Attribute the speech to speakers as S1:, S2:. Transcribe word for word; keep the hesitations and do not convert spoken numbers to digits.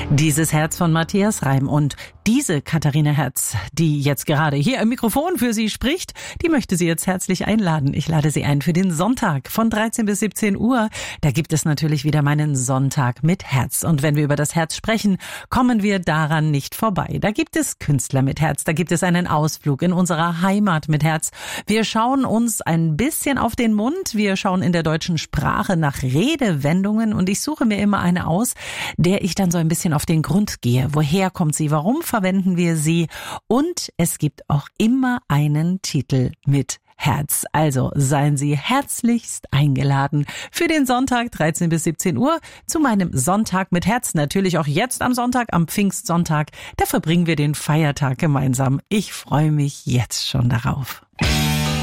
S1: Dieses Herz von Matthias Reim und diese Katharina Herz, die jetzt gerade hier im Mikrofon für Sie spricht, die möchte Sie jetzt herzlich einladen. Ich lade Sie ein für den Sonntag von dreizehn bis siebzehn Uhr. Da gibt es natürlich wieder meinen Sonntag mit Herz. Und wenn wir über das Herz sprechen, kommen wir daran nicht vorbei. Da gibt es Künstler mit Herz, da gibt es einen Ausflug in unserer Heimat mit Herz. Wir schauen uns ein bisschen auf den Mund, wir schauen in der deutschen Sprache nach Redewendungen und ich suche mir immer eine aus, der ich dann so ein bisschen auf den Grund gehe. Woher kommt sie? Warum verwenden wir sie? Und es gibt auch immer einen Titel mit Herz. Also seien Sie herzlichst eingeladen für den Sonntag dreizehn bis siebzehn Uhr zu meinem Sonntag mit Herz. Natürlich auch jetzt am Sonntag, am Pfingstsonntag. Da verbringen wir den Feiertag gemeinsam. Ich freue mich jetzt schon darauf.